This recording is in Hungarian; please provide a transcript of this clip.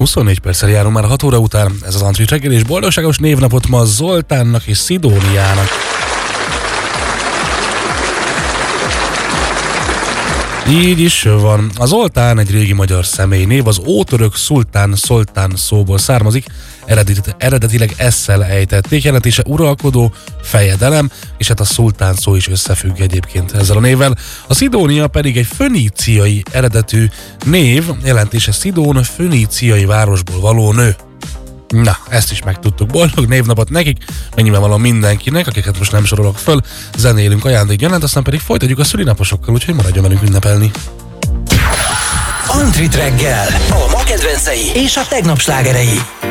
24 perccel járunk már 6 óra után, ez az Antrit reggel, és boldogságos névnapot ma Zoltánnak és Szidóniának. Így is van. A Zoltán egy régi magyar személynév, az ótörök szultán szóból származik, eredetileg esszel ejtették, jelentése uralkodó, fejedelem, és hát a szultán szó is összefügg egyébként ezzel a névvel. A Szidónia pedig egy föníciai eredetű név, jelentése Szidón, föníciai városból való nő. Na, ezt is megtudtuk. Boldog névnapot nekik, meg nyilvánvalóan mindenkinek, akiket most nem sorolok föl. Zenélünk ajándékgyanánt, aztán pedig folytatjuk a szülinaposokkal, úgyhogy maradjon velünk ünnepelni. Antrit reggel, a ma kedvencei és a tegnap slágerei.